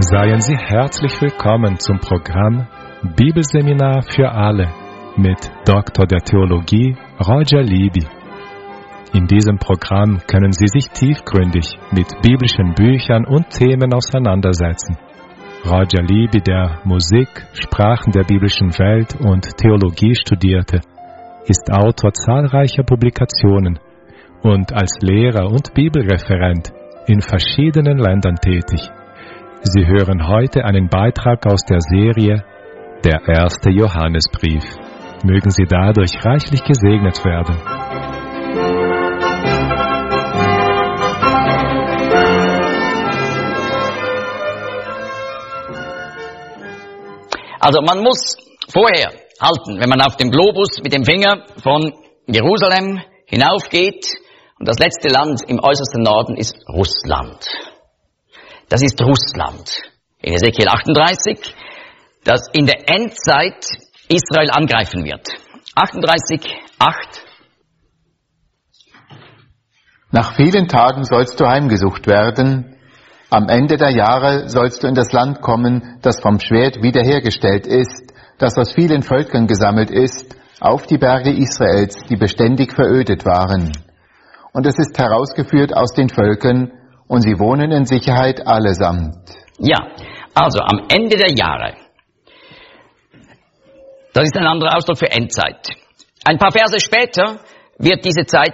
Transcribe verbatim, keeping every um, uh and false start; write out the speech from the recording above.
Seien Sie herzlich willkommen zum Programm Bibelseminar für alle mit Doktor der Theologie Roger Libby. In diesem Programm können Sie sich tiefgründig mit biblischen Büchern und Themen auseinandersetzen. Roger Libby, der Musik, Sprachen der biblischen Welt und Theologie studierte, ist Autor zahlreicher Publikationen und als Lehrer und Bibelreferent in verschiedenen Ländern tätig. Sie hören heute einen Beitrag aus der Serie Der erste Johannesbrief. Mögen Sie dadurch reichlich gesegnet werden. Also man muss vorher halten, wenn man auf dem Globus mit dem Finger von Jerusalem hinaufgeht, und das letzte Land im äußersten Norden ist Russland. Das ist Russland. In Ezekiel achtunddreißig, das in der Endzeit Israel angreifen wird. achtunddreißig, acht. Nach vielen Tagen sollst du heimgesucht werden. Am Ende der Jahre sollst du in das Land kommen, das vom Schwert wiederhergestellt ist, das aus vielen Völkern gesammelt ist, auf die Berge Israels, die beständig verödet waren. Und es ist herausgeführt aus den Völkern, und sie wohnen in Sicherheit allesamt. Ja, also am Ende der Jahre. Das ist ein anderer Ausdruck für Endzeit. Ein paar Verse später wird diese Zeit